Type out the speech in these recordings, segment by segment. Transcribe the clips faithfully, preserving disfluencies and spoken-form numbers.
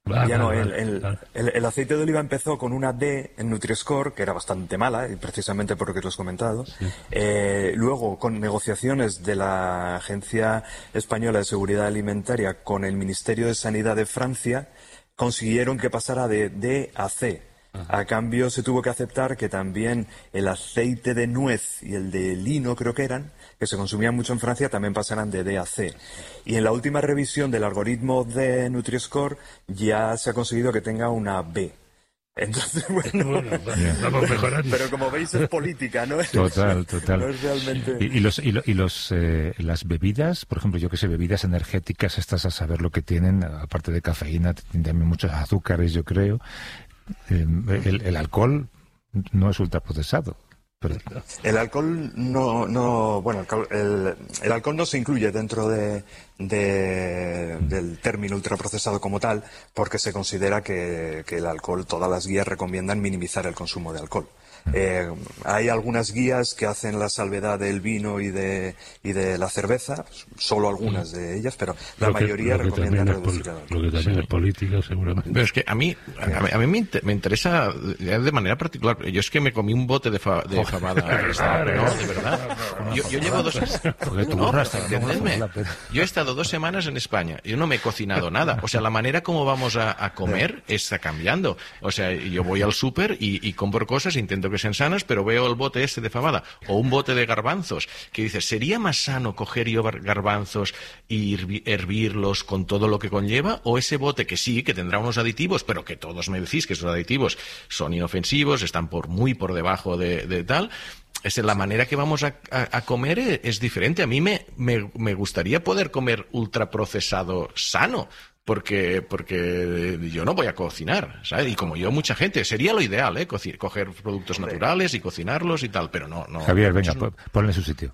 Ah, ya no, vale, el, vale, el, vale. el, el aceite de oliva empezó con una D en Nutri-Score, que era bastante mala, y precisamente por lo que tú has comentado. Sí. Eh, luego, con negociaciones de la Agencia Española de Seguridad Alimentaria con el Ministerio de Sanidad de Francia, consiguieron que pasara de D a C. A cambio, se tuvo que aceptar que también el aceite de nuez y el de lino, creo que eran, que se consumían mucho en Francia, también pasaran de D a C. Y en la última revisión del algoritmo de Nutri-Score ya se ha conseguido que tenga una B. Entonces, bueno, Bueno, va- vamos mejorando. pero como veis es política, ¿no? Total, total. No es realmente... Y, y los y, lo- y los eh, las bebidas, por ejemplo, yo que sé, bebidas energéticas, estas a saber lo que tienen, aparte de cafeína, tienen también muchos azúcares, yo creo. Eh, el, el alcohol no es ultraprocesado. Pero... El alcohol no, no bueno, el, el alcohol no se incluye dentro de, de, del término ultraprocesado como tal, porque se considera que, que el alcohol, todas las guías recomiendan minimizar el consumo de alcohol. Eh, hay algunas guías que hacen la salvedad del vino y de, y de la cerveza, solo algunas de ellas, pero la Lo que- mayoría lo que recomiendan también es reducir pol- el alcohol. Lo que también es política, seguramente. Pero es que a mí, a mí, a mí me, inter- me interesa ya de manera particular. Yo es que me comí un bote de, fa, de fabada. No, de verdad. Yo, yo llevo dos... Porque tú No, borras, entendedme. no, no, no, Yo he estado dos semanas en España. Yo no me he cocinado nada. O sea, la manera como vamos a, a comer está cambiando. O sea, yo voy al súper y, y compro cosas, intento que sean sanas, pero veo el bote este de fabada o un bote de garbanzos que dices, ¿sería más sano coger yo garbanzos y hervi- hervirlos con todo lo que conlleva? O ese bote que sí, que tendrá unos aditivos, pero que todos me decís que esos aditivos son inofensivos, están por muy por debajo de, de tal. Es la manera que vamos a, a, a comer es, es diferente. A mí me, me, me gustaría poder comer ultraprocesado sano. Porque, porque yo no voy a cocinar, ¿sabes? Y como yo, mucha gente. Sería lo ideal, ¿eh? Coci- coger productos naturales y cocinarlos y tal, pero no. no Javier, venga, eso no- po- ponle en su sitio.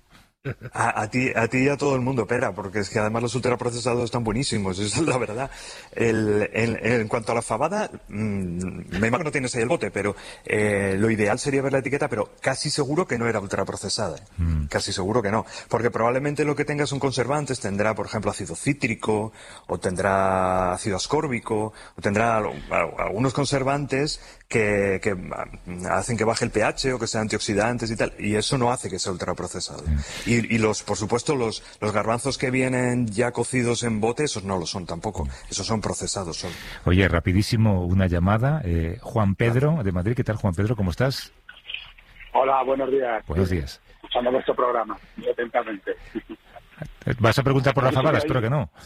A, a ti, a ti y a todo el mundo, Pera, porque es que además los ultraprocesados están buenísimos, esa es la verdad. El, el- en cuanto a la fabada, mmm, me imagino que no tienes ahí el bote, pero eh, lo ideal sería ver la etiqueta, pero casi seguro que no era ultraprocesada. Mm. Casi seguro que no. Porque probablemente lo que tenga son conservantes, tendrá, por ejemplo, ácido cítrico, o tendrá ácido ascórbico, o tendrá al- algunos conservantes que, que mm, hacen que baje el pH o que sean antioxidantes y tal, y eso no hace que sea ultraprocesado. Y, y los, por supuesto, los, los garbanzos que vienen ya cocidos en bote, esos no lo son tampoco, esos son procesados solo. Oye, rapidísimo, una llamada. Eh, Juan Pedro, de Madrid. ¿Qué tal, Juan Pedro? ¿Cómo estás? Hola, buenos días. Buenos días. Escuchando vuestro programa, muy atentamente. ¿Vas a preguntar por la fabada? Espero que no.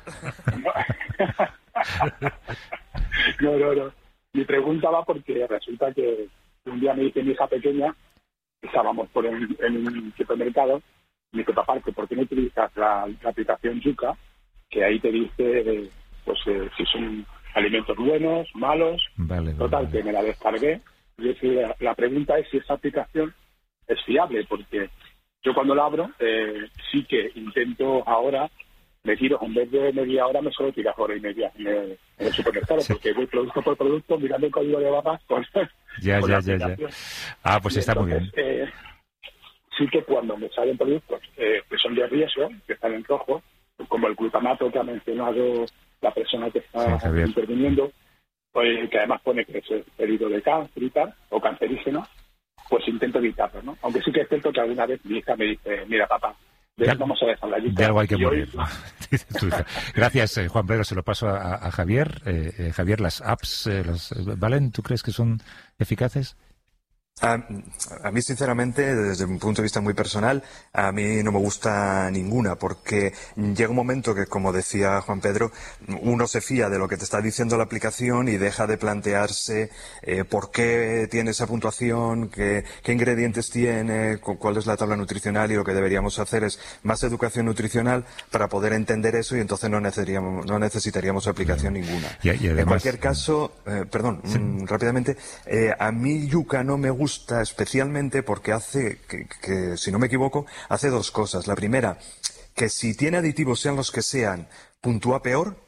No, no, no. Mi pregunta va porque resulta que un día me dice mi hija pequeña, estábamos por en, en un supermercado, y me dice, papá, ¿por qué no utilizas la, la aplicación Yuka? Que ahí te dice, eh, pues, eh, si son alimentos buenos, malos. Vale, Total, vale. que me la descargué. Y es que la, la pregunta es si esa aplicación es fiable, porque yo cuando la abro, eh, sí que intento ahora, me tiro, en vez de media hora, me suelo tirar hora y media en el, en el supermercado, Sí. porque voy producto por producto, mirando el código de barras con, Ya, con ya, la ya, ya. aplicación. Ah, pues Y está muy bien. entonces, eh, sí que cuando me salen productos eh, que son de riesgo, que están en rojo, como el glutamato que ha mencionado la persona que está Sí, Javier. interviniendo, pues, que además pone que es herido de cáncer y tal, o cancerígeno, pues intento evitarlo, ¿no? Aunque sí que es cierto que alguna vez mi hija me dice, mira, papá, de Ya- vamos a dejar la yuca. De algo hay que Y hoy, morir. Dice tu hija. Gracias, eh, Juan Pedro. Se lo paso a, a Javier. Eh, eh, Javier, las apps, eh, las, ¿valen? ¿Tú crees que son eficaces? A, a mí, sinceramente, desde un punto de vista muy personal, a mí no me gusta ninguna, porque llega un momento que, como decía Juan Pedro, uno se fía de lo que te está diciendo la aplicación y deja de plantearse eh, por qué tiene esa puntuación, qué, qué ingredientes tiene, cu- cuál es la tabla nutricional, y lo que deberíamos hacer es más educación nutricional para poder entender eso, y entonces no necesitaríamos, no necesitaríamos aplicación ninguna. Y- y además- en cualquier caso, eh, perdón, mm, rápidamente, eh, a mí Yuka no me gusta especialmente porque hace, que, que, si no me equivoco, hace dos cosas. La primera, que si tiene aditivos, sean los que sean, puntúa peor.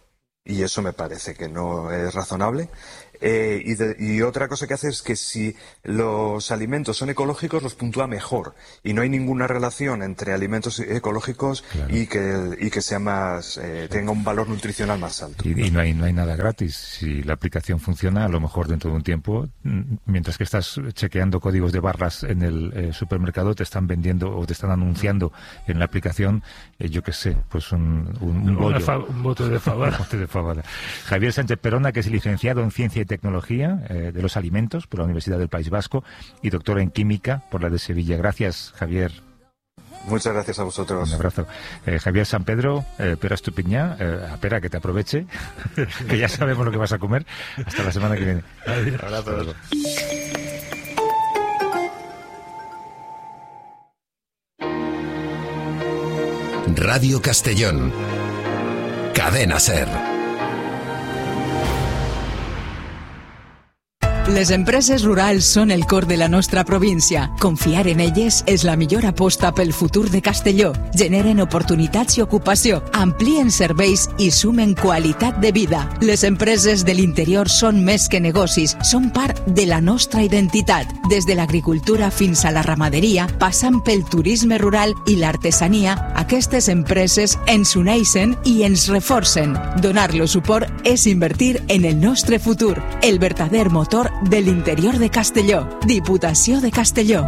y eso me parece que no es razonable. Eh, y, de, y otra cosa que hace es que si los alimentos son ecológicos los puntúa mejor y no hay ninguna relación entre alimentos ecológicos claro. y que y que sea más eh, tenga un valor nutricional más alto. Y, y no hay no hay nada gratis. Si la aplicación funciona, a lo mejor dentro de un tiempo, mientras que estás chequeando códigos de barras en el eh, supermercado, te están vendiendo o te están anunciando en la aplicación, eh, yo qué sé, pues un un, un, bollo, fa, un bote de fabada. Un bote de fabada. Javier Sánchez Perona, que es licenciado en Ciencia y Tecnología eh, de los Alimentos por la Universidad del País Vasco y doctor en Química por la de Sevilla. Gracias, Javier. Muchas gracias a vosotros. Un abrazo. Eh, Javier San Pedro, eh, Pera Estupiñá, eh, espera que te aproveche, que ya sabemos lo que vas a comer. Hasta la semana que viene. Adiós. Abrazos. Radio Castellón. Cadena SER. Les empreses rurals són el cor de la nostra província. Confiar en elles és la millor aposta pel futur de Castelló. Generen oportunitats i ocupació, amplien serveis i sumen qualitat de vida. Les empreses de l'interior són més que negocis, són part de la nostra identitat. Des de l'agricultura fins a la ramaderia, passant pel turisme rural i l'artesania, aquestes empreses ens uneixen i ens reforcen. Donar-los suport és invertir en el nostre futur, el verdader motor del interior de Castelló. Diputació de Castelló.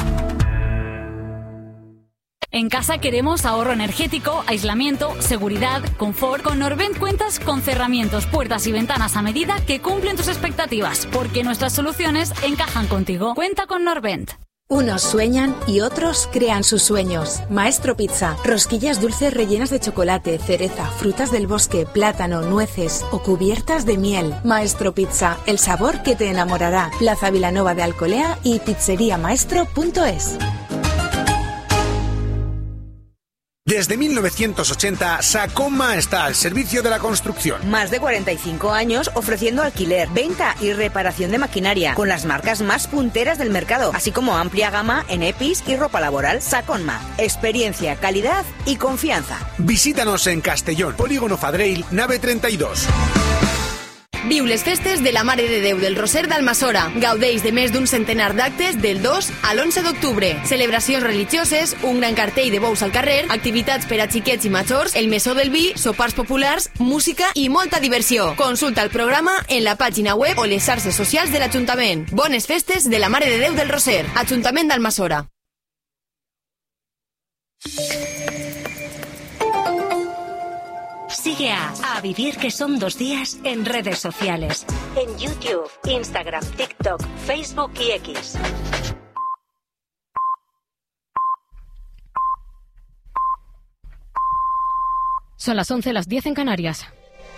En casa queremos ahorro energético, aislamiento, seguridad, confort. Con Norvent cuentas con cerramientos, puertas y ventanas a medida que cumplen tus expectativas, porque nuestras soluciones encajan contigo. Cuenta con Norvent. Unos sueñan y otros crean sus sueños. Maestro Pizza, rosquillas dulces rellenas de chocolate, cereza, frutas del bosque, plátano, nueces o cubiertas de miel. Maestro Pizza, el sabor que te enamorará. Plaza Vilanova de Alcolea y pizzería maestro punto es. Desde mil novecientos ochenta, Sacoma está al servicio de la construcción. Más de cuarenta y cinco años ofreciendo alquiler, venta y reparación de maquinaria, con las marcas más punteras del mercado, así como amplia gama en E P I s y ropa laboral. Sacoma, experiencia, calidad y confianza. Visítanos en Castellón, Polígono Fadreil, nave treinta y dos. Viu les festes de la Mare de Déu del Roser d'Almassora. Gaudeix de més d'un centenar d'actes del dos a l'onze d'octubre. Celebracions religioses, un gran cartell de bous al carrer, activitats per a xiquets i majors, el mesó del vi, sopars populars, música i molta diversió. Consulta el programa en la pàgina web o les xarxes socials de l'Ajuntament. Bones festes de la Mare de Déu del Roser. Ajuntament d'Almassora. Sigue a A Vivir que son dos días en redes sociales. En YouTube, Instagram, TikTok, Facebook y X. Son las once, las diez en Canarias.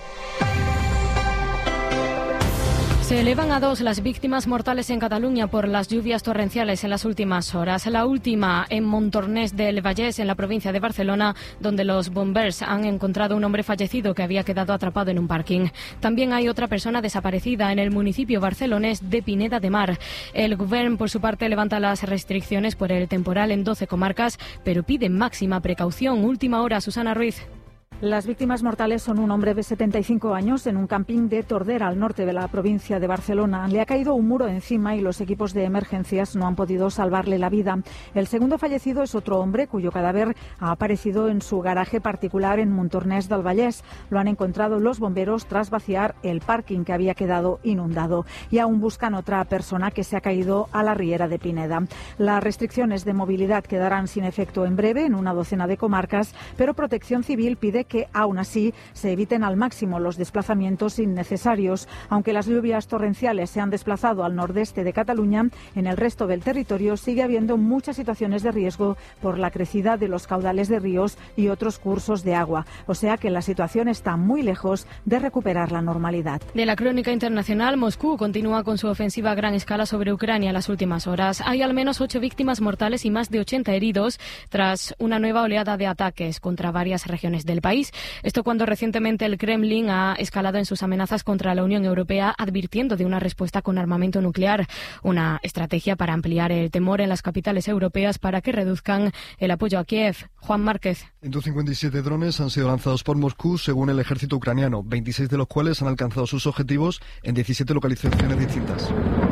Se elevan a dos las víctimas mortales en Cataluña por las lluvias torrenciales en las últimas horas. La última en Montornès del Vallès, en la provincia de Barcelona, donde los bombers han encontrado un hombre fallecido que había quedado atrapado en un parking. También hay otra persona desaparecida en el municipio barcelonés de Pineda de Mar. El Govern, por su parte, levanta las restricciones por el temporal en doce comarcas, pero pide máxima precaución. Última hora, Susana Ruiz. Las víctimas mortales son un hombre de setenta y cinco años en un camping de Tordera, al norte de la provincia de Barcelona. Le ha caído un muro encima y los equipos de emergencias no han podido salvarle la vida. El segundo fallecido es otro hombre cuyo cadáver ha aparecido en su garaje particular en Montornès del Vallès. Lo han encontrado los bomberos tras vaciar el parking que había quedado inundado. Y aún buscan otra persona que se ha caído a la riera de Pineda. Las restricciones de movilidad quedarán sin efecto en breve en una docena de comarcas, pero Protección Civil pide que aún así se eviten al máximo los desplazamientos innecesarios. Aunque las lluvias torrenciales se han desplazado al nordeste de Cataluña, en el resto del territorio sigue habiendo muchas situaciones de riesgo por la crecida de los caudales de ríos y otros cursos de agua. O sea que la situación está muy lejos de recuperar la normalidad. De la crónica internacional, Moscú continúa con su ofensiva a gran escala sobre Ucrania en las últimas horas. Hay al menos ocho víctimas mortales y más de ochenta heridos tras una nueva oleada de ataques contra varias regiones del país. país. Esto cuando recientemente el Kremlin ha escalado en sus amenazas contra la Unión Europea, advirtiendo de una respuesta con armamento nuclear, una estrategia para ampliar el temor en las capitales europeas para que reduzcan el apoyo a Kiev. Juan Márquez. ciento cincuenta y siete drones han sido lanzados por Moscú según el ejército ucraniano, veintiséis de los cuales han alcanzado sus objetivos en diecisiete localizaciones distintas.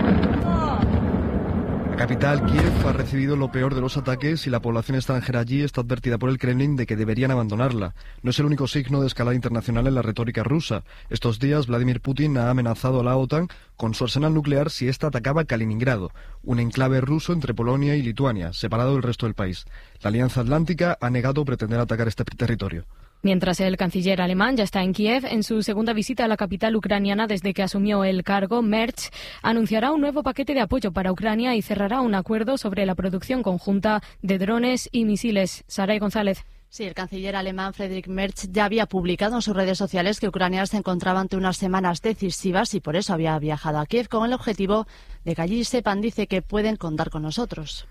La capital, Kiev, ha recibido lo peor de los ataques y la población extranjera allí está advertida por el Kremlin de que deberían abandonarla. No es el único signo de escalada internacional en la retórica rusa. Estos días, Vladimir Putin ha amenazado a la OTAN con su arsenal nuclear si ésta atacaba Kaliningrado, un enclave ruso entre Polonia y Lituania, separado del resto del país. La Alianza Atlántica ha negado pretender atacar este territorio. Mientras el canciller alemán ya está en Kiev, en su segunda visita a la capital ucraniana desde que asumió el cargo, Merz anunciará un nuevo paquete de apoyo para Ucrania y cerrará un acuerdo sobre la producción conjunta de drones y misiles. Saray González. Sí, el canciller alemán Friedrich Merz ya había publicado en sus redes sociales que Ucrania se encontraba ante unas semanas decisivas y por eso había viajado a Kiev con el objetivo de que allí sepan, dice, que pueden contar con nosotros.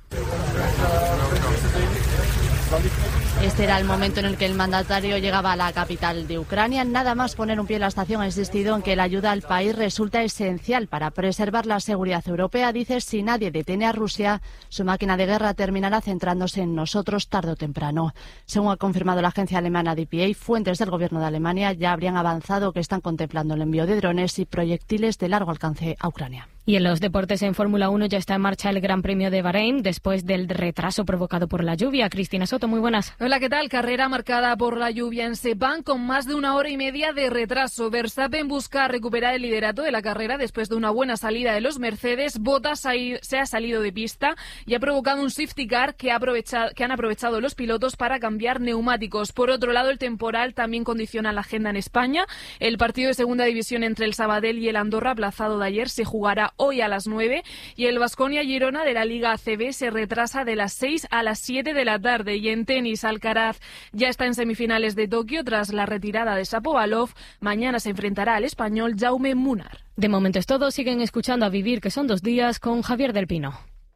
Este era el momento en el que el mandatario llegaba a la capital de Ucrania. Nada más poner un pie en la estación ha insistido en que la ayuda al país resulta esencial para preservar la seguridad europea. Dice, si nadie detiene a Rusia, su máquina de guerra terminará centrándose en nosotros tarde o temprano. Según ha confirmado la agencia alemana D P A, fuentes del gobierno de Alemania ya habrían avanzado que están contemplando el envío de drones y proyectiles de largo alcance a Ucrania. Y en los deportes, en Fórmula uno ya está en marcha el Gran Premio de Bahrein después del retraso provocado por la lluvia. Cristina Soto, muy buenas. Hola, ¿qué tal? Carrera marcada por la lluvia en Sepang con más de una hora y media de retraso. Verstappen busca recuperar el liderato de la carrera después de una buena salida de los Mercedes. Bottas se ha salido de pista y ha provocado un safety car que, ha aprovechado, que han aprovechado los pilotos para cambiar neumáticos. Por otro lado, el temporal también condiciona la agenda en España. El partido de segunda división entre el Sabadell y el Andorra, aplazado de ayer, se jugará hoy a las nueve y el Baskonia-Girona de la Liga A C B se retrasa de las seis a las siete de la tarde. Y en tenis, Alcaraz ya está en semifinales de Tokio tras la retirada de Shapovalov. Mañana se enfrentará al español Jaume Munar. De momento es todo. Siguen escuchando A Vivir, que son dos días, con Javier del Pino.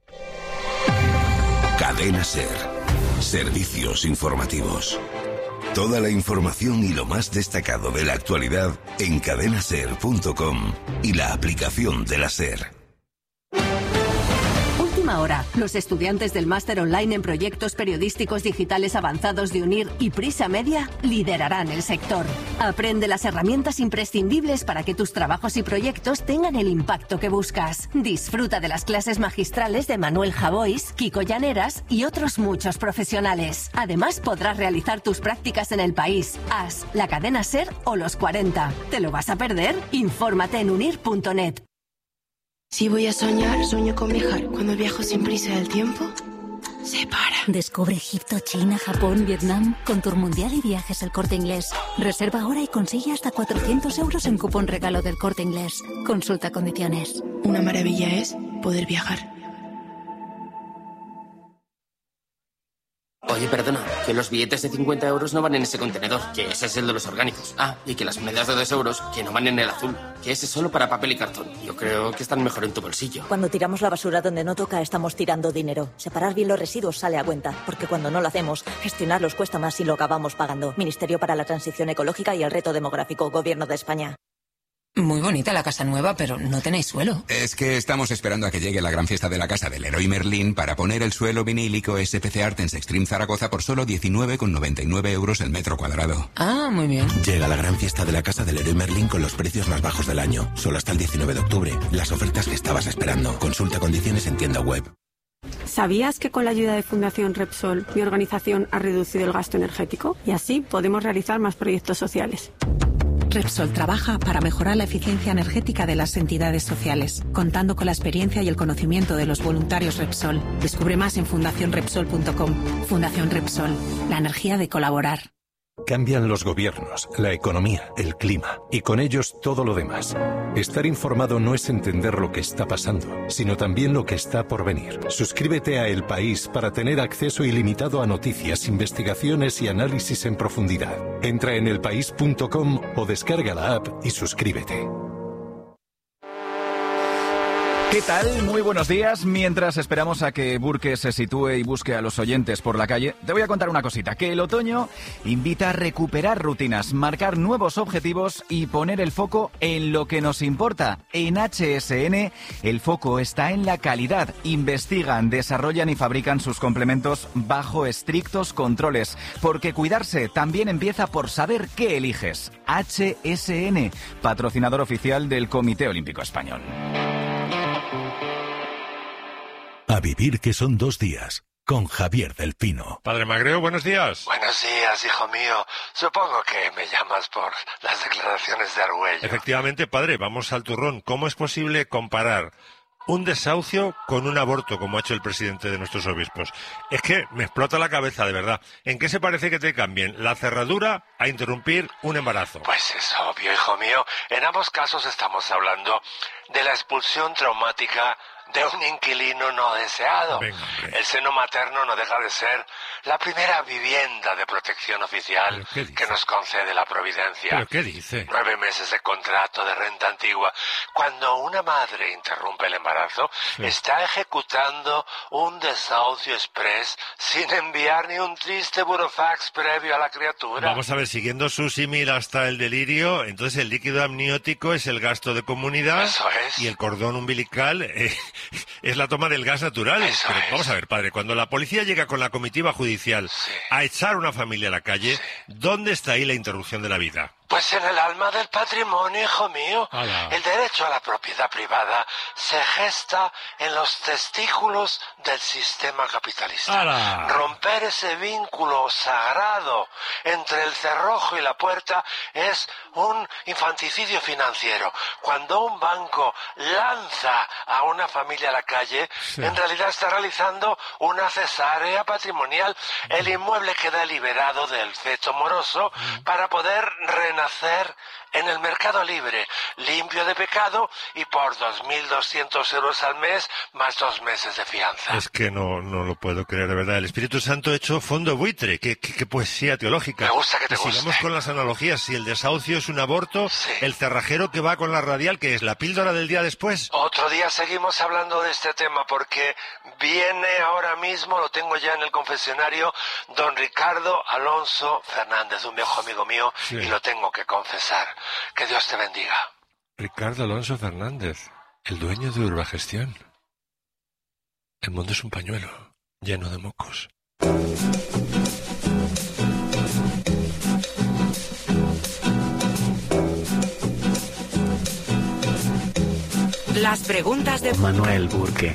Cadena SER. Servicios informativos. Toda la información y lo más destacado de la actualidad en cadena ser punto com y la aplicación de la SER. Última hora. Los estudiantes del máster online en proyectos periodísticos digitales avanzados de UNIR y Prisa Media liderarán el sector. Aprende las herramientas imprescindibles para que tus trabajos y proyectos tengan el impacto que buscas. Disfruta de las clases magistrales de Manuel Javois, Kiko Llaneras y otros muchos profesionales. Además, podrás realizar tus prácticas en el país, A S, la cadena SER o los cuarenta. ¿Te lo vas a perder? Infórmate en unir punto net. Si voy a soñar, sueño con viajar. Cuando viajo sin prisa del tiempo, se para. Descubre Egipto, China, Japón, Vietnam con Tour Mundial y Viajes El Corte Inglés. Reserva ahora y consigue hasta cuatrocientos euros en cupón regalo del Corte Inglés. Consulta condiciones. Una maravilla es poder viajar. Oye, perdona, que los billetes de cincuenta euros no van en ese contenedor, que ese es el de los orgánicos. Ah, y que las monedas de dos euros, que no van en el azul, que ese es solo para papel y cartón. Yo creo que están mejor en tu bolsillo. Cuando tiramos la basura donde no toca, estamos tirando dinero. Separar bien los residuos sale a cuenta, porque cuando no lo hacemos, gestionarlos cuesta más y lo acabamos pagando. Ministerio para la Transición Ecológica y el Reto Demográfico, Gobierno de España. Muy bonita la casa nueva, pero no tenéis suelo. Es que estamos esperando a que llegue la gran fiesta de la casa del Leroy Merlin para poner el suelo vinílico S P C Artens Extreme Zaragoza por solo diecinueve con noventa y nueve euros el metro cuadrado. Ah, muy bien. Llega la gran fiesta de la casa del Leroy Merlin con los precios más bajos del año. Solo hasta el diecinueve de octubre. Las ofertas que estabas esperando. Consulta condiciones en tienda web. ¿Sabías que con la ayuda de Fundación Repsol, mi organización ha reducido el gasto energético? Y así podemos realizar más proyectos sociales. Repsol trabaja para mejorar la eficiencia energética de las entidades sociales, contando con la experiencia y el conocimiento de los voluntarios Repsol. Descubre más en fundación repsol punto com. Fundación Repsol, la energía de colaborar. Cambian los gobiernos, la economía, el clima y con ellos todo lo demás. Estar informado no es entender lo que está pasando, sino también lo que está por venir. Suscríbete a El País para tener acceso ilimitado a noticias, investigaciones y análisis en profundidad. Entra en el país punto com o descarga la app y suscríbete. ¿Qué tal? Muy buenos días. Mientras esperamos a que Burke se sitúe y busque a los oyentes por la calle, te voy a contar una cosita, que el otoño invita a recuperar rutinas, marcar nuevos objetivos y poner el foco en lo que nos importa. En H S N el foco está en la calidad. Investigan, desarrollan y fabrican sus complementos bajo estrictos controles, porque cuidarse también empieza por saber qué eliges. H S N, patrocinador oficial del Comité Olímpico Español. A vivir que son dos días, con Javier del Pino. Padre Magreo, buenos días. Buenos días, hijo mío. Supongo que me llamas por las declaraciones de Argüello. Efectivamente, padre, vamos al turrón. ¿Cómo es posible comparar un desahucio con un aborto, como ha hecho el presidente de nuestros obispos? Es que me explota la cabeza, de verdad. ¿En qué se parece que te cambien la cerradura a interrumpir un embarazo? Pues es obvio, hijo mío. En ambos casos estamos hablando de la expulsión traumática de un inquilino no deseado. Venga, el seno materno no deja de ser la primera vivienda de protección oficial que nos concede la Providencia. ¿Pero qué dice? Nueve meses de contrato de renta antigua. Cuando una madre interrumpe el embarazo, sí, está ejecutando un desahucio express sin enviar ni un triste burofax previo a la criatura. Vamos a ver, siguiendo su símil hasta el delirio, entonces el líquido amniótico es el gasto de comunidad. Eso es. Y el cordón umbilical eh, es la toma del gas natural. Eso Pero es. vamos a ver, padre, cuando la policía llega con la comitiva judicial sí, a echar una familia a la calle, sí, ¿dónde está ahí la interrupción de la vida? Pues en el alma del patrimonio, hijo mío. Ala. El derecho a la propiedad privada se gesta en los testículos del sistema capitalista. Ala. Romper ese vínculo sagrado entre el cerrojo y la puerta es un infanticidio financiero. Cuando un banco lanza a una familia a la calle, sí, en realidad está realizando una cesárea patrimonial. El inmueble queda liberado del feto moroso para poder renacer nacer en el mercado libre, limpio de pecado y por dos mil doscientos euros al mes más dos meses de fianza. Es que no, no lo puedo creer, de verdad. El Espíritu Santo ha hecho fondo buitre. Qué, qué, qué poesía teológica. Me gusta que te y guste. Sigamos con las analogías. Si el desahucio es un aborto, sí, el cerrajero que va con la radial, que es la píldora del día después. Otro día seguimos hablando de este tema porque viene ahora mismo, lo tengo ya en el confesionario, don Ricardo Alonso Fernández, un viejo amigo mío, sí, y lo tengo que confesar. Que Dios te bendiga. Ricardo Alonso Fernández, el dueño de Urbagestión. El mundo es un pañuelo lleno de mocos. Las preguntas de Manuel Burke.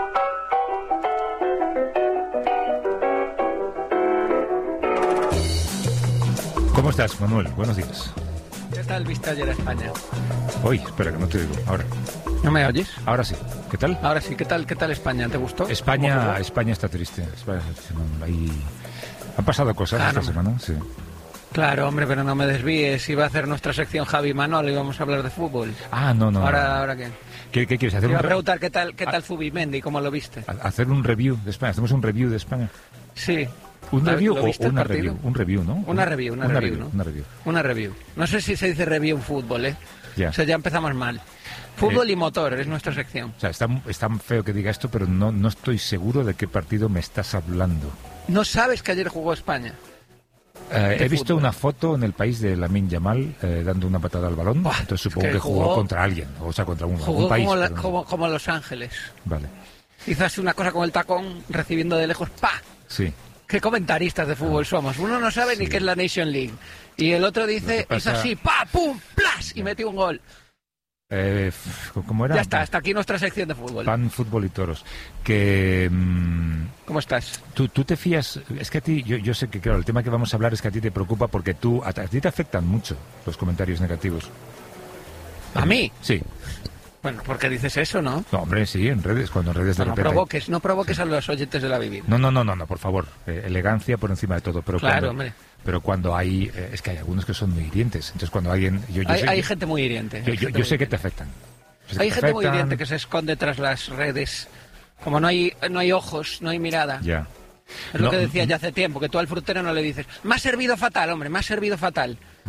¿Cómo estás, Manuel? Buenos días. ¿Qué tal viste ayer a España? Hoy, espera, que no te digo. Ahora. ¿No me oyes? Ahora sí. ¿Qué tal? Ahora sí. ¿Qué tal, qué tal España? ¿Te gustó? España, España está triste. España, no, ahí... Han pasado cosas ah, esta no. semana, sí. Claro, hombre, pero no me desvíes. Iba a hacer nuestra sección Javi Manuel y íbamos a hablar de fútbol. Ah, no, no. ¿Ahora, no. ¿ahora qué? ¿Qué, qué quieres hacer? Te iba un a preguntar qué tal, qué tal Zubimendi, ¿cómo lo viste? Hacer un review de España. ¿Hacemos un review de España? Sí. ¿Un review ¿Lo o viste una el partido? review? Un review, ¿no? Una review, una, una review, review, ¿no? Una review. Una review. No sé si se dice review en fútbol, ¿eh? Ya. O sea, ya empezamos mal. Fútbol Eh, y motor es nuestra sección. O sea, está, está feo que diga esto, pero no, no estoy seguro de qué partido me estás hablando. ¿No sabes que ayer jugó España? Eh, he visto fútbol. una foto en el país de Lamine Yamal eh, dando una patada al balón, Buah, entonces supongo es que, que jugó, jugó- contra alguien, o sea, contra un, Jugó un país. como, la- pero no. como, como Los Ángeles. Vale, Hizo así una cosa con el tacón, recibiendo de lejos, ¡pa! sí. ¿Qué comentaristas de fútbol somos? Uno no sabe ni qué es la Nation League. Y el otro dice, Lo que pasa- hizo así, ¡pa! ¡Pum! ¡Plas! Y metió un gol. Eh, f- ¿Cómo era? Ya está, hasta aquí nuestra sección de fútbol. Pan, fútbol y toros. Que... mm, ¿Cómo estás? ¿Tú, tú te fías? Es que a ti, yo, yo sé que, claro, el tema que vamos a hablar es que a ti te preocupa porque tú, a, a ti te afectan mucho los comentarios negativos. ¿A mí? Sí. Bueno, ¿por qué dices eso, no? No, hombre, sí, en redes, cuando en redes de No, no repente... provoques, no provoques a los oyentes de la vivienda. No, no, no, no, no, por favor. Eh, elegancia por encima de todo. Pero Claro, cuando, hombre. Pero cuando hay... eh, es que hay algunos que son muy hirientes. Entonces cuando alguien... Yo, yo Hay, sé, hay yo- gente muy hiriente. Yo, hay yo- gente yo muy sé que hiriente. te afectan. Yo sé que Hay te gente muy afectan. hiriente que se esconde tras las redes. Como no hay, no hay ojos, no hay mirada. Ya. Es lo No, que decía ya hace tiempo, que tú al frutero no le dices, me ha servido fatal, hombre, me ha servido fatal.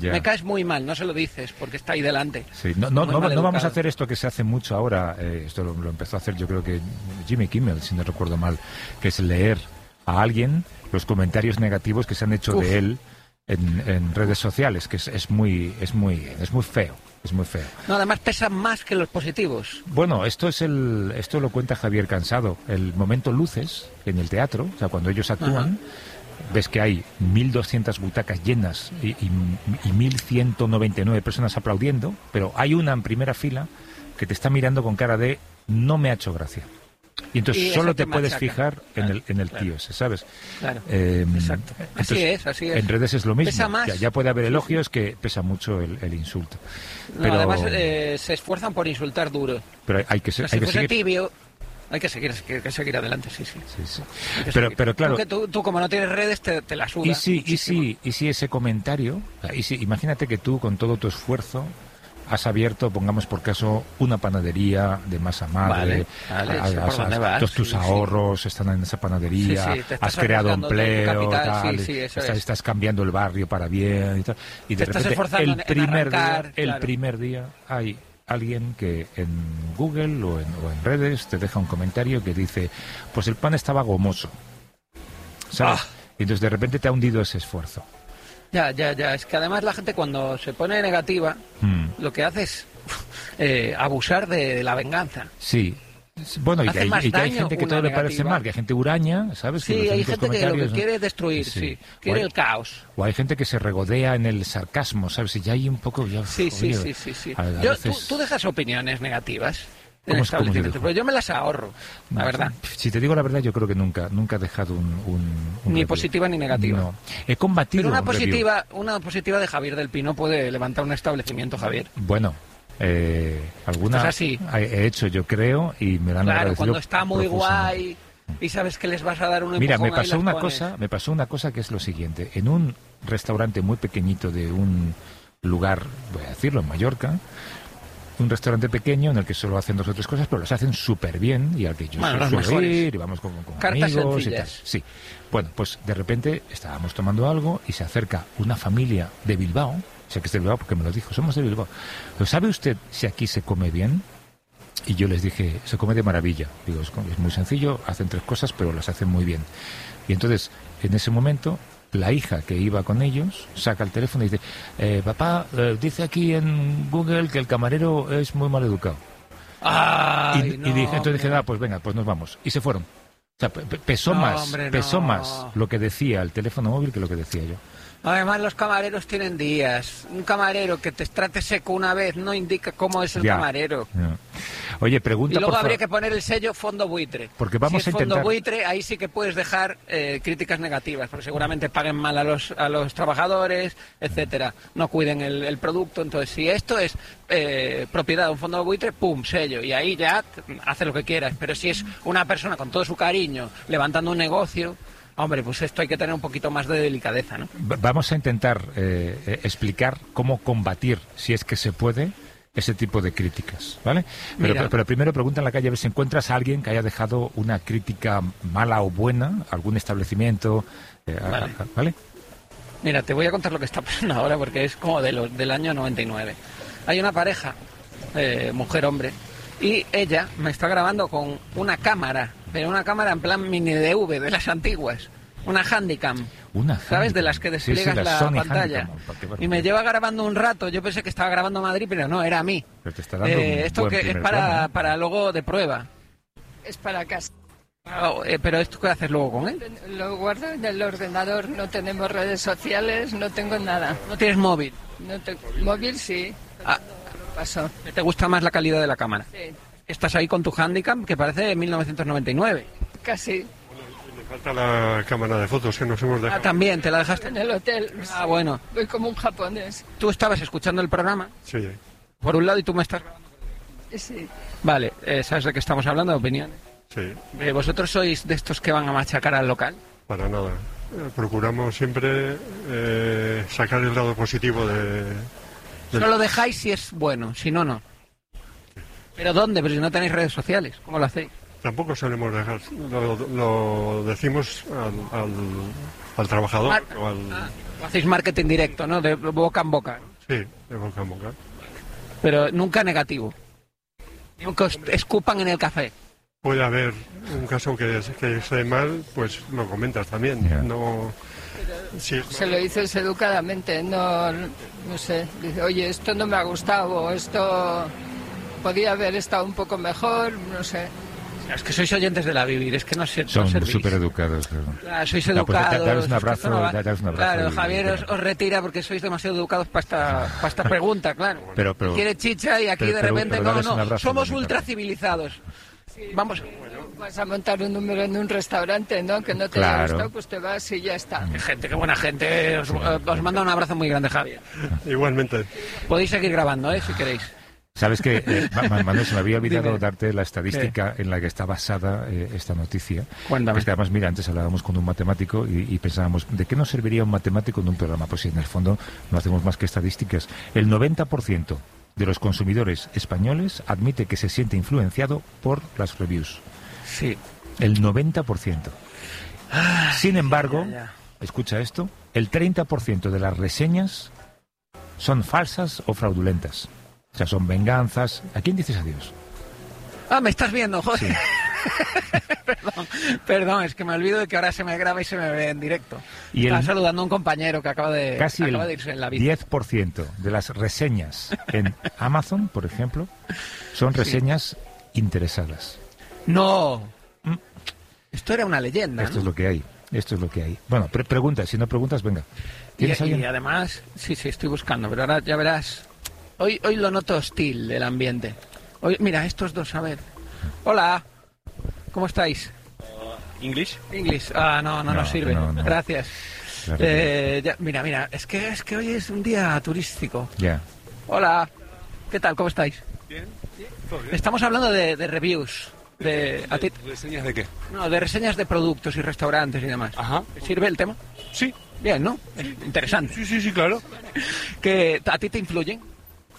Ya. Me caes muy mal, no se lo dices, porque está ahí delante. Sí, no, no, Muy no, mal no vamos a educado. hacer esto que se hace mucho ahora, eh, esto lo, lo empezó a hacer yo creo que Jimmy Kimmel, si no recuerdo mal, que es leer a alguien los comentarios negativos que se han hecho Uf. de él en, en redes sociales, que es, es muy es muy es muy feo, es muy feo. No, además pesan más que los positivos. Bueno, esto es el esto lo cuenta Javier Cansado, el momento luces en el teatro, o sea, cuando ellos actúan, Ajá. ves que hay mil doscientas butacas llenas y, y, y mil ciento noventa y nueve personas aplaudiendo, pero hay una en primera fila que te está mirando con cara de no me ha hecho gracia. Y entonces Y solo eso te te puedes machaca. fijar en Claro, el en el claro. tío ese, ¿sabes? Claro, Eh, exacto. Así entonces, es, así es. En redes es lo mismo. Pesa más. Ya, ya puede haber Sí, elogios que pesa mucho el, el insulto. No, Pero, además eh, se esfuerzan por insultar duro. pero hay que, ser- Si hay que fuese seguir. tibio, hay que seguir, hay que seguir adelante, sí, sí. Sí, sí. Hay que Pero, seguir. pero claro. Tú, que tú, tú como no tienes redes, te, te la suda. Y si, y muchísimo. si, y si ese comentario, y si, imagínate que tú con todo tu esfuerzo has abierto, pongamos por caso, una panadería de masa madre, Vale, vale, has- sé por has- dónde has- vas, todos tus sí, sí. ahorros están en esa panadería, Sí, sí, te estás has creado arriesgando todo tu empleo, capital, tal, sí, sí, eso estás, es. estás cambiando el barrio para bien y tal, y de Te estás repente esforzando el en- en primer arrancar, día, el claro. primer día hay alguien que en Google o en, o en redes te deja un comentario que dice, pues el pan estaba gomoso, ¿sabes? Ah. Y entonces de repente te ha hundido ese esfuerzo. Ya, ya, ya. Es que además la gente cuando se pone negativa, Mm. lo que hace es eh, abusar de, de la venganza. Sí. Bueno, y Hace que hay, más y que hay daño gente que una todo le parece negativa. mal, que hay gente huraña, ¿sabes? Sí, los hay únicos gente que lo que comentarios, ¿no? quiere es destruir, sí. Quiere O hay- el caos. O hay gente que se regodea en el sarcasmo, ¿sabes? Y ya hay un poco... Ya, Sí, sí, oye, sí, sí, sí. a- a Yo, veces- tú, tú dejas opiniones negativas en ¿Cómo es- cómo se establecimientos, dijo? pero yo me las ahorro, la No, verdad. Si te digo la verdad, yo creo que nunca nunca he dejado un... un- un Ni review. positiva ni negativa. No. He combatido Pero una un review. positiva, una positiva de Javier del Pino puede levantar un establecimiento, Javier. Bueno, eh, alguna Esto es así. he hecho, yo creo, y me la han Claro, agradecido cuando está muy profusamente. guay y sabes que les vas a dar un Mira, empujón, me ahí pasó las una pones. cosa, me pasó una cosa que es lo siguiente. En un restaurante muy pequeñito de un lugar, voy a decirlo, en Mallorca, un restaurante pequeño en el que solo hacen dos o tres cosas, pero los hacen súper bien y al que yo Bueno, los suelo mejores. ir y vamos con, con Cartas amigos y tal. sencillas. Sí. Bueno, pues de repente estábamos tomando algo y se acerca una familia de Bilbao, o sea que es de Bilbao porque me lo dijo, somos de Bilbao. Pero ¿sabe usted si aquí se come bien? Y yo les dije, se come de maravilla. Digo, es, es muy sencillo, hacen tres cosas, pero las hacen muy bien. Y entonces, en ese momento, la hija que iba con ellos saca el teléfono y dice, eh, papá, eh, dice aquí en Google que el camarero es muy mal educado. Ay, y, no, y dije, entonces dije, hombre. ah, pues venga, pues nos vamos. Y se fueron. O sea, pe- pe- pesó No, más, hombre, pesó no. más lo que decía el teléfono móvil que lo que decía yo. Además, los camareros tienen días. Un camarero que te trate seco una vez no indica cómo es el Ya. camarero. Ya. Oye, pregunta Y luego por habría favor. que poner el sello fondo buitre. Porque vamos si es a fondo intentar- buitre, ahí sí que puedes dejar eh, críticas negativas, porque seguramente paguen mal a los, a los trabajadores, etcétera. No cuiden el, el producto. Entonces, si esto es eh, propiedad de un fondo buitre, pum, sello. Y ahí ya t- hace lo que quieras. Pero si es una persona con todo su cariño levantando un negocio, hombre, pues esto hay que tener un poquito más de delicadeza, ¿no? Va- Vamos a intentar eh, eh, explicar cómo combatir, si es que se puede, ese tipo de críticas, ¿vale? Pero, Mira. pero primero pregunta en la calle a ver si encuentras a alguien que haya dejado una crítica mala o buena, algún establecimiento, eh, a- Vale. a- ¿vale? Mira, te voy a contar lo que está pasando ahora porque es como de los, del año noventa y nueve. Hay una pareja, eh, mujer-hombre, y ella me está grabando con una cámara, pero una cámara en plan mini D V de las antiguas, una Handycam. Una ¿Sabes? Handycam. De las que Sí, sí, despliegas la la Sony pantalla. Handycam, ¿para qué Y me lleva grabando un rato. Yo pensé que estaba grabando Madrid, pero no, era a mí. Pero te está dando Eh, un esto buen que es primer para, plano, ¿eh? para luego de prueba. Es para casa. Oh, eh, pero esto, ¿qué haces luego con él? Lo guardo en el ordenador, no tenemos redes sociales, no tengo nada. ¿No tienes móvil? No te- Móvil sí. Ah. Pasó. ¿Te gusta más la calidad de la cámara? Sí, Estás ahí con tu Handycam, que parece de mil novecientos noventa y nueve. casi. Le falta la cámara de fotos que nos hemos Ah, dejado. también, ¿te la dejaste? En el hotel. Ah, bueno. Voy como un japonés. Tú estabas escuchando el programa, Sí, por un lado, y tú me estás grabando. Sí. Vale, eh, ¿sabes de qué estamos hablando? De opiniones. sí, Eh, ¿Vosotros sois de estos que van a machacar al local? para nada. Eh, Procuramos siempre eh, sacar el lado positivo de... del- Solo dejáis si es bueno, si no, no. ¿Pero dónde? Pero si no tenéis redes sociales, ¿cómo lo hacéis? Tampoco solemos dejar, lo, lo decimos al, al, al trabajador Ah, o al... Hacéis marketing directo, ¿no? De boca en boca. Sí, de boca en boca. Pero nunca negativo. Nunca os escupan en el café. Puede haber un caso que, que esté mal, pues lo comentas también. Yeah. No... Sí, se lo dices educadamente, no, no sé, dice, oye, esto no me ha gustado, esto podía haber estado un poco mejor, no sé. Es que sois oyentes de la Vivir, es que no sé. Son no súper educados. Claro, sois educados. No, pues, daros un abrazo, no va... daros un abrazo. Claro, y... Javier os, os retira porque sois demasiado educados para esta, para esta pregunta, claro. Pero, pero, quiere chicha y aquí pero, de repente, pero, pero no, no, abrazo, somos no, ultra civilizados. Sí, vamos. Bueno, vas a montar un número en un restaurante, ¿no? Que no te claro. haya gustado, pues te vas y ya está. Qué gente, qué buena gente. Os, os manda un abrazo muy grande, Javier. Igualmente. Podéis seguir grabando, ¿eh? Si queréis. Sabes que, eh, Manuel, se me había olvidado Dime. darte la estadística ¿Qué? en la que está basada eh, esta noticia. Cuéntame. Es que además, mira, antes hablábamos con un matemático y, y pensábamos, ¿de qué nos serviría un matemático en un programa? Pues si en el fondo no hacemos más que estadísticas. El noventa por ciento de los consumidores españoles admite que se siente influenciado por las reviews. Sí. El noventa por ciento. Ay, Sin embargo, ya, ya. escucha esto, el treinta por ciento de las reseñas son falsas o fraudulentas. O sea, son venganzas. ¿A quién dices adiós? Ah, me estás viendo, joder. Sí. perdón, perdón, es que me olvido de que ahora se me graba y se me ve en directo. Y Estaba el, saludando a un compañero que acaba de, casi acaba el de irse en la bici. diez por ciento de las reseñas en Amazon, por ejemplo, son reseñas sí. interesadas. No. ¿Mm? Esto era una leyenda, Esto ¿no? es lo que hay. Esto es lo que hay. Bueno, pre pregunta. Si no preguntas, venga. ¿Tienes y, y además, sí, sí, estoy buscando, pero ahora ya verás. Hoy, hoy lo noto hostil, el ambiente. Hoy, mira, estos dos, a ver. Hola, ¿cómo estáis? Uh, ¿English? English. Ah, no, no, no nos sirve. No, no. Gracias. Claro. Eh, ya, mira, mira, es que, es que hoy es un día turístico. Ya. Yeah. Hola, ¿qué tal? ¿Cómo estáis? Bien. ¿Todo bien? Estamos hablando de, de reviews. De, ¿De, de, ¿Reseñas de qué? No, de reseñas de productos y restaurantes y demás. Ajá. ¿Te sirve el tema? Sí. Bien, ¿no? Sí. Interesante. Sí, sí, sí, claro. ¿Que a ti te influyen?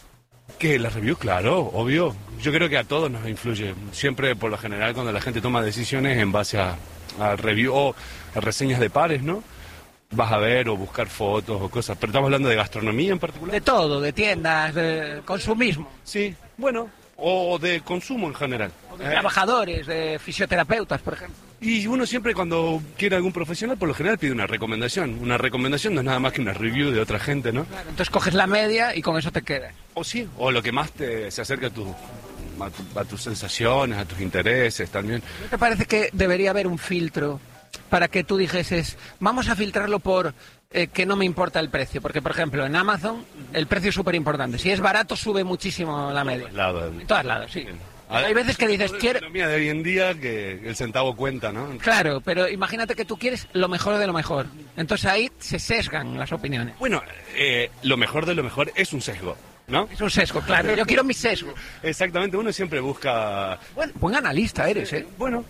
Que las reviews, claro, obvio. Yo creo que a todos nos influye. Siempre, por lo general, cuando la gente toma decisiones en base a, a review o a reseñas de pares, ¿no? Vas a ver o buscar fotos o cosas. Pero estamos hablando de gastronomía en particular. De todo, de tiendas, de consumismo. Sí, bueno, o de consumo en general. O de eh. trabajadores, de fisioterapeutas, por ejemplo. Y uno siempre cuando quiere algún profesional, por lo general pide una recomendación. Una recomendación no es nada más que una review de otra gente, ¿no? Claro, entonces coges la media y con eso te quedas. O sí, o lo que más te, se acerca a, tu, a, tu, a tus sensaciones, a tus intereses también. ¿No te parece que debería haber un filtro para que tú dijeses, vamos a filtrarlo por eh, que no me importa el precio? Porque, por ejemplo, en Amazon el precio es súper importante. Si es barato, sube muchísimo la media. En todos lados. En todos lados, sí. Hay veces que dices, quiero... La economía de hoy en día que el centavo cuenta, ¿no? Claro, pero imagínate que tú quieres lo mejor de lo mejor. Entonces ahí se sesgan las opiniones. Bueno, eh, lo mejor de lo mejor es un sesgo, ¿no? Es un sesgo, claro. Yo quiero mi sesgo. Exactamente, uno siempre busca... Bueno, buen analista eres, ¿eh? Bueno,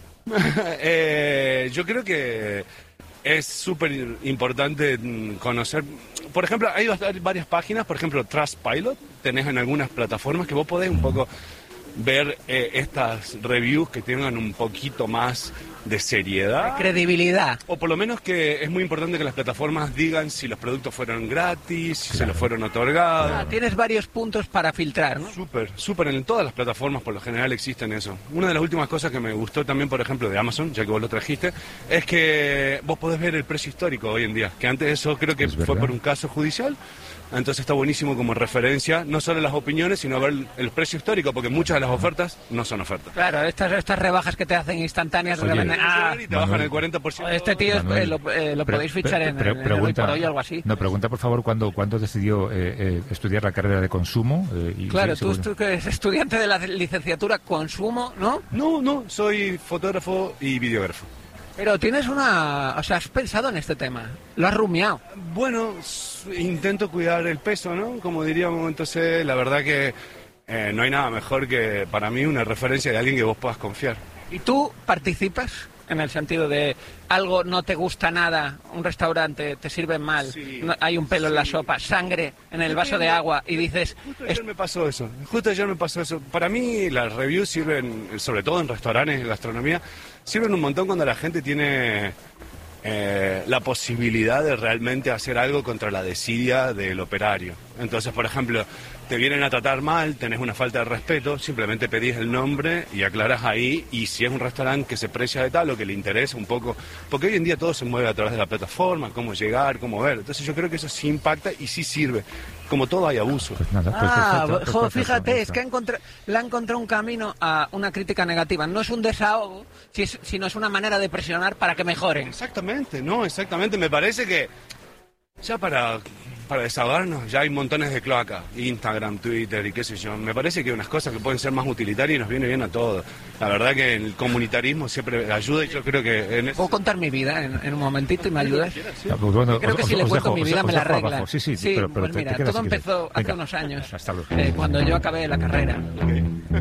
eh, yo creo que es súper importante conocer... Por ejemplo, hay varias páginas, por ejemplo, Trustpilot, tenés en algunas plataformas que vos podés un poco... ver eh, estas reviews que tengan un poquito más de seriedad. De credibilidad. O por lo menos que es muy importante que las plataformas digan si los productos fueron gratis, si claro. se los fueron otorgados. Ah, tienes varios puntos para filtrar, ¿no? Súper, súper. En todas las plataformas por lo general existen eso. Una de las últimas cosas que me gustó también, por ejemplo, de Amazon, ya que vos lo trajiste, es que vos podés ver el precio histórico hoy en día. Que antes eso creo que fue por un caso judicial. Entonces está buenísimo como referencia, no solo las opiniones, sino ver el precio histórico, porque muchas de las ofertas no son ofertas. Claro, estas estas rebajas que te hacen instantáneas, Oye, repente, ah, y te bajan el cuarenta por ciento. Este tío es, eh, lo, eh, lo podéis fichar pre, pre, en, en, pregunta, en el hoy o algo así. No, pregunta por favor cuándo, cuándo decidió eh, eh, estudiar la carrera de consumo. Eh, y, claro, sí, tú, tú que eres estudiante de la licenciatura consumo, ¿no? No, no, soy fotógrafo y videógrafo. Pero tienes una... O sea, has pensado en este tema, lo has rumiado. Bueno, intento cuidar el peso, ¿no? Como diríamos, entonces la verdad que eh, no hay nada mejor que para mí una referencia de alguien que vos puedas confiar. ¿Y tú participas en el sentido de algo no te gusta nada, un restaurante te sirve mal, sí, no, hay un pelo sí. en la sopa, sangre en el vaso de agua y dices... Justo ayer me pasó eso, justo ayer me pasó eso. Para mí las reviews sirven, sobre todo en restaurantes, en gastronomía, sirven un montón cuando la gente tiene eh, la posibilidad de realmente hacer algo contra la desidia del operario. Entonces, por ejemplo, te vienen a tratar mal, tenés una falta de respeto, simplemente pedís el nombre y aclarás ahí, y si es un restaurante que se precia de tal o que le interesa un poco, porque hoy en día todo se mueve a través de la plataforma, cómo llegar, cómo ver, entonces yo creo que eso sí impacta y sí sirve. Como todo hay abuso. Pues nada, pues Ah, perfecto, jo, perfecto, fíjate, perfecto. es que ha encontra- le ha encontrado un camino a una crítica negativa. No es un desahogo, si es- sino es una manera de presionar para que mejoren. Exactamente, no, exactamente. Me parece que ya para, para desahogarnos ya hay montones de cloaca, Instagram, Twitter y qué sé yo. Me parece que hay unas cosas que pueden ser más utilitarias y nos viene bien a todos. La verdad que el comunitarismo siempre ayuda y yo creo que en eso... ¿Puedo contar mi vida en, en un momentito y me ayudas? Ya, pues bueno, Creo os- que si os- le os cuento dejo, mi os- vida os me la dejo arregla. abajo. Sí, sí, pero, pero pues te- te mira, quedas todo si quieres. empezó hace Venga. unos años, Hasta luego. eh, cuando yo acabé la carrera.